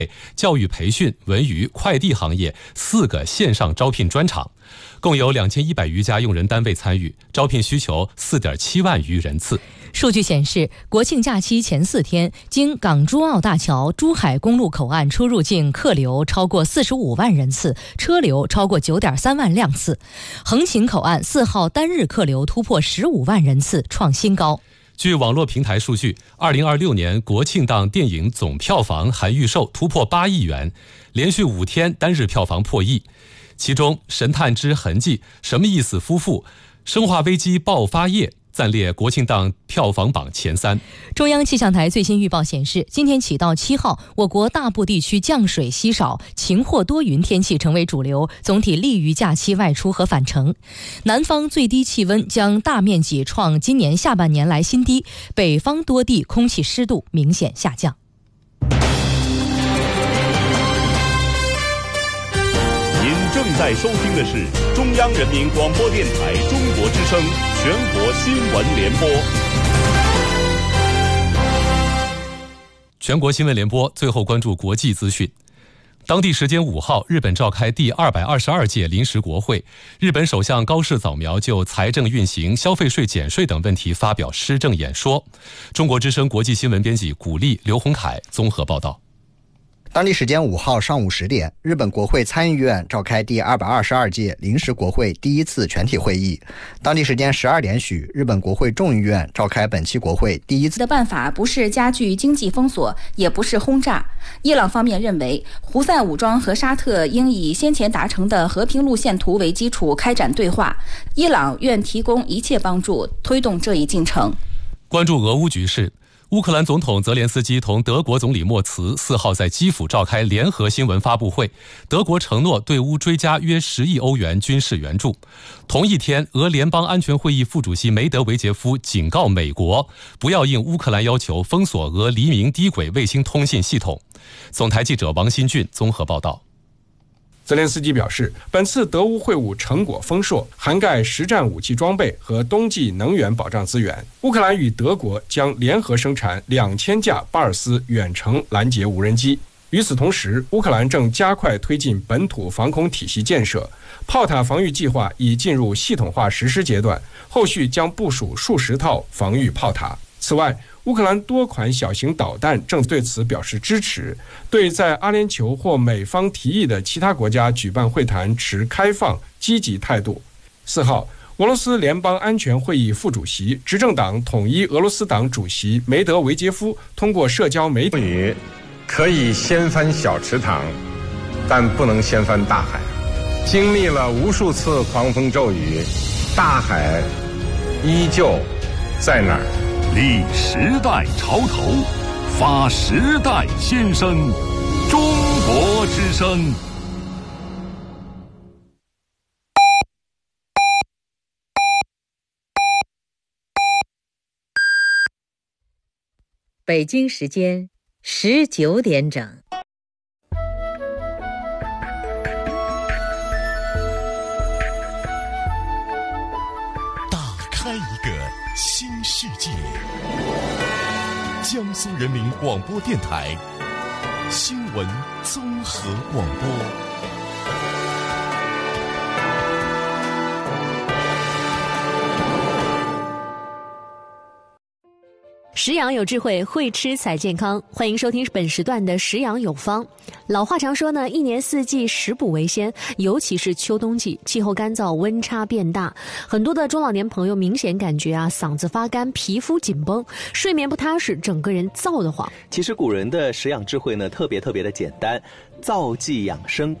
教育培训、文娱、快递行业4个线上招聘专场，共有2100余家用人单位参与，招聘需求4.7万余人次。 数据显示，国庆假期前4天，经港珠澳大桥、珠海公路口岸出入境客流超过45万人次，车流超过9.3万辆次。横琴口岸4号单日客流突破15万人次，创新高。 据网络平台数据，2026年国庆档电影总票房含预售突破8亿元，连续5天单日票房破亿。其中，《神探之痕迹》、什么意思夫妇、生化危机爆发夜暂列国庆档票房榜前3。 中央气象台最新预报显示，今天起到7号，我国大部地区降水稀少，晴或多云天气成为主流，总体利于假期外出和返程。南方最低气温将大面积创今年下半年来新低，北方多地空气湿度明显下降。 您正在收听的是中央人民广播电台中国之声全国新闻联播。 全国新闻联播最后关注国际资讯。当地时间5号，日本召开第222届临时国会，日本首相高市早苗就财政运行、消费税减税等问题发表施政演说。中国之声国际新闻编辑古丽、刘洪凯综合报道。 当地时间5号上午10点，日本国会参议院召开第222届临时国会第1次全体会议。当地时间12点许，日本国会众议院召开本期国会第1次的办法不是加剧经济封锁，也不是轰炸。伊朗方面认为，胡塞武装和沙特应以先前达成的和平路线图为基础开展对话，伊朗愿提供一切帮助，推动这一进程。 关注俄乌局势。乌克兰总统泽连斯基同德国总理默茨4号在基辅召开联合新闻发布会，德国承诺对乌追加约10亿欧元军事援助。同一天，俄联邦安全会议副主席梅德韦杰夫警告美国，不要应乌克兰要求封锁俄黎明低轨卫星通信系统。总台记者王新俊综合报道。 泽连斯基表示，本次德乌会晤成果丰硕，涵盖实战武器装备和冬季能源保障资源。乌克兰与德国将联合生产2000架巴尔斯远程拦截无人机。与此同时，乌克兰正加快推进本土防空体系建设，炮塔防御计划已进入系统化实施阶段，后续将部署数十套防御炮塔。此外，乌克兰多款小型导弹正对此表示支持，对在阿联酋或美方提议的其他国家举办会谈持开放积极态度。4号，俄罗斯联邦安全会议副主席、执政党统一俄罗斯党主席梅德韦杰夫通过社交媒体可以掀翻小池塘，但不能掀翻大海。经历了无数次狂风骤雨，大海依旧在那儿。 立时代潮头，发时代先声，中国之声。 北京时间19点整。 打开一个新世界，江苏人民广播电台新闻综合广播。 食养有智慧，会吃才健康。欢迎收听本时段的食养有方。老话常说呢，一年四季食补为先，尤其是秋冬季，气候干燥，温差变大，很多的中老年朋友明显感觉嗓子发干，皮肤紧绷，睡眠不踏实，整个人燥得慌。 其实古人的食养智慧呢，特别的简单，燥剂养生。